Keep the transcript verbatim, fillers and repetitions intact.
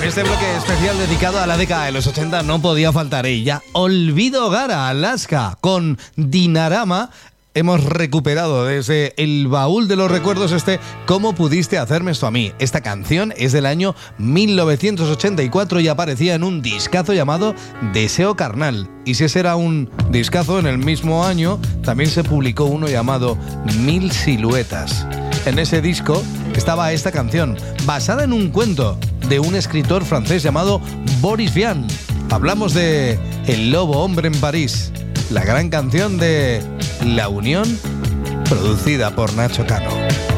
En este bloque especial dedicado a la década de los ochenta no podía faltar ella. Olvido Gara, Alaska, con Dinarama. Hemos recuperado desde el baúl de los recuerdos este ¿Cómo pudiste hacerme esto a mí? Esta canción es del año mil novecientos ochenta y cuatro y aparecía en un discazo llamado Deseo Carnal. Y si ese era un discazo, en el mismo año también se publicó uno llamado Mil Siluetas. En ese disco estaba esta canción, basada en un cuento de un escritor francés llamado Boris Vian. Hablamos de El Lobo Hombre en París, la gran canción de La Unión, producida por Nacho Cano.